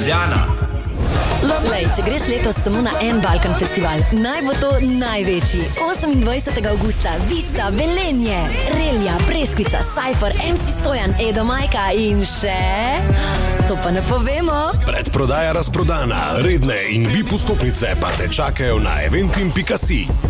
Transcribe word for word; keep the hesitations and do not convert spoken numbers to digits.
Ljubljana. Lej, če greš letos samo na en Balkan festival, naj bo to največji. osemindvajsetega avgusta, Vista, Velenje, Relja, Preskvica, Cypher, em si Stojan, Edo Majka in še... To pa ne povemo. Predprodaja razprodana, redne in V I P vstopnice pa te čakajo na eventim pika si.